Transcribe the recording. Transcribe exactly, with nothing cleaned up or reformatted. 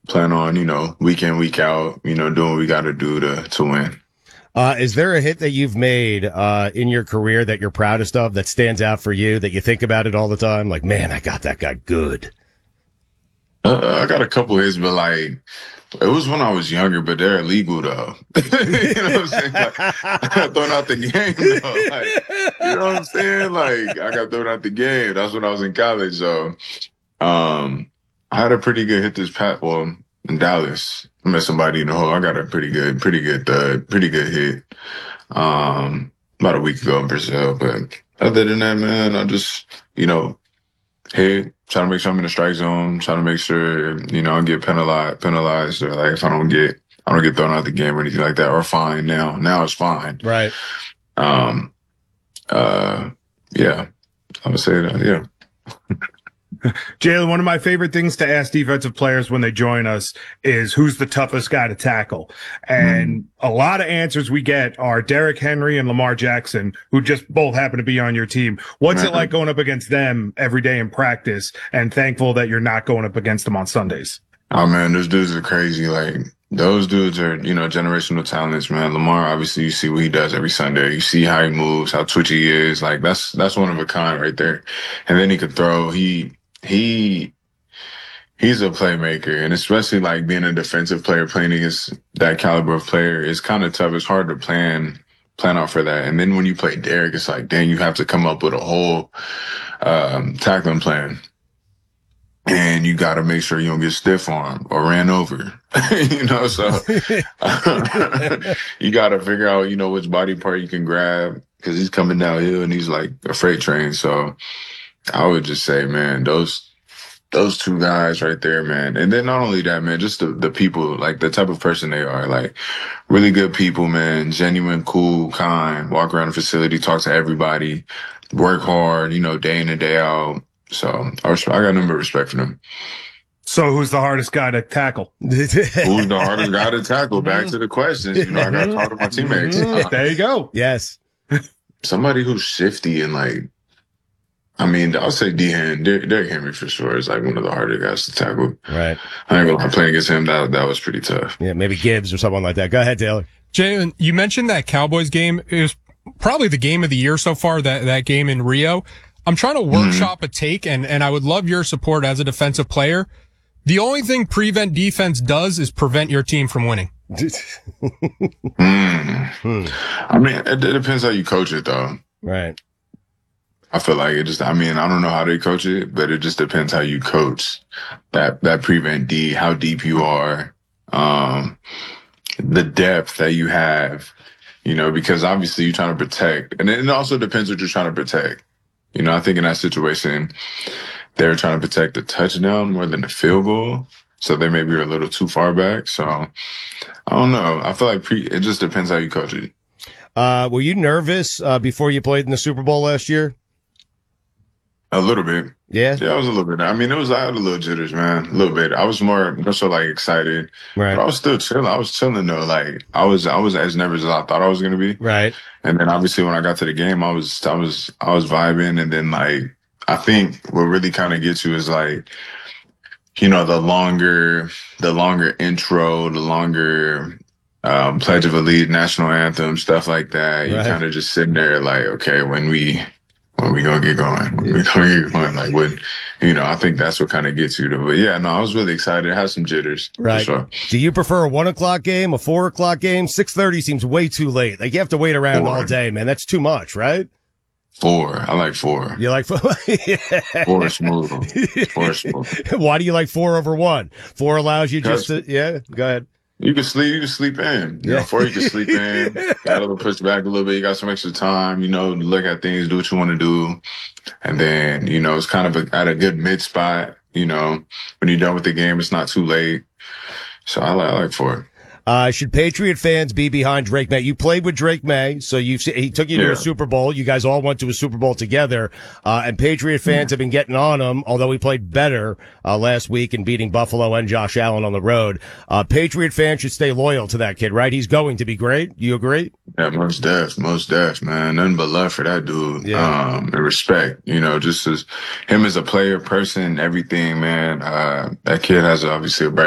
plan on, you know, week in, week out, you know, doing what we got to do to to win. Uh, is there a hit that you've made uh, in your career that you're proudest of, that stands out for you, that you think about it all the time? Like, man, I got that guy good. Uh, I got a couple hits, but like, it was when I was younger, but they're illegal though. You know what I'm saying? Like, I got thrown out the game though. Like, you know what I'm saying? Like, I got thrown out the game. That's when I was in college. So, um, I had a pretty good hit this pat. Well, in Dallas, I met somebody in the hole. I got a pretty good, pretty good, uh, pretty good hit. Um, about a week ago in Brazil. But other than that, man, I just, you know, hit, try to make sure I'm in the strike zone, try to make sure, you know, I don't get penalized, penalized, or like if I don't get, I don't get thrown out the game or anything like that, or fine now. Now it's fine. Right. Um, uh, yeah, I would say that, yeah. Jalen, one of my favorite things to ask defensive players when they join us is who's the toughest guy to tackle. And mm. a lot of answers we get are Derrick Henry and Lamar Jackson, who just both happen to be on your team. What's mm-hmm. it like going up against them every day in practice, and thankful that you're not going up against them on Sundays? Oh, man, those dudes are crazy. Like, those dudes are, you know, generational talents, man. Lamar, obviously, you see what he does every Sunday. You see how he moves, how twitchy he is. Like, that's that's one of a kind right there. And then he could throw. He he he's a playmaker, and especially like being a defensive player, playing against that caliber of player is kind of tough. It's hard to plan plan out for that. And then when you play Derrick, it's like, dang, you have to come up with a whole um, tackling plan. And you got to make sure you don't get stiff armed or ran over, you know, so you got to figure out, you know, which body part you can grab, because he's coming downhill and he's like a freight train. So I would just say, man, those those two guys right there, man. And then not only that, man, just the, the people, like the type of person they are, like really good people, man, genuine, cool, kind, walk around the facility, talk to everybody, work hard, you know, day in and day out. So I, respect, I got a number of respect for them. So who's the hardest guy to tackle? Who's the hardest guy to tackle? Back to the questions. You know, I got to talk to my teammates. There you go. Yes. Somebody who's shifty and like, I mean, I'll say D-Hen, Derrick Henry for sure is like one of the harder guys to tackle. Right. I ain't gonna lie, playing against him, that, that was pretty tough. Yeah, maybe Gibbs or someone like that. Go ahead, Taylor. Jalen, you mentioned that Cowboys game. It was probably the game of the year so far, that, that game in Rio. I'm trying to workshop mm-hmm. a take, and, and I would love your support as a defensive player. The only thing prevent defense does is prevent your team from winning. mm. I mean, it, it depends how you coach it, though. Right. I feel like it just, I mean, I don't know how they coach it, but it just depends how you coach that, that prevent D, how deep you are, um, the depth that you have, you know, because obviously you're trying to protect. And it also depends what you're trying to protect. You know, I think in that situation, they're trying to protect the touchdown more than the field goal. So they maybe are a little too far back. So I don't know. I feel like pre- it just depends how you coach it. Uh, were you nervous uh, before you played in the Super Bowl last year? A little bit. Yeah? Yeah, I was a little bit. I mean, it was, I had a little jitters, man. A little bit. I was more, more so like excited. Right. But I was still chilling. I was chilling though. Like I was, I was as nervous as I thought I was going to be. Right. And then obviously when I got to the game, I was, I was, I was vibing. And then like, I think what really kind of gets you is like, you know, the longer, the longer intro, the longer, um, Pledge of Allegiance, national anthem, stuff like that. You Right. kind of just sitting there like, okay, when we, when we gonna get going, when we gonna get going, like when, you know, I think that's what kind of gets you to, but yeah, no, I was really excited. I had some jitters. Right. For sure. Do you prefer a one o'clock game, a four o'clock game? six thirty seems way too late. Like you have to wait around Four. all day, man. That's too much, right? Four. I like four. You like four? Yeah. Four is smooth. Four is smooth. Why do you like four over one? Four allows you just to, yeah, go ahead. You can sleep, you can sleep in. You know, four, you can sleep in. Got a little push back a little bit. You got some extra time, you know, look at things, do what you want to do. And then, you know, it's kind of a, at a good mid spot, you know, when you're done with the game, it's not too late. So I like, I like four. Uh, should Patriot fans be behind Drake May? You played with Drake May, so you've he took you to Yeah. a Super Bowl. You guys all went to a Super Bowl together. Uh, and Patriot fans have been getting on him, although he played better, uh, last week in beating Buffalo and Josh Allen on the road. Uh, Patriot fans should stay loyal to that kid, right? He's going to be great. You agree? Yeah, most def, most def, man. Nothing but love for that dude. Yeah. Um, and respect, you know, just as him as a player, person, everything, man. Uh, that kid has obviously a bright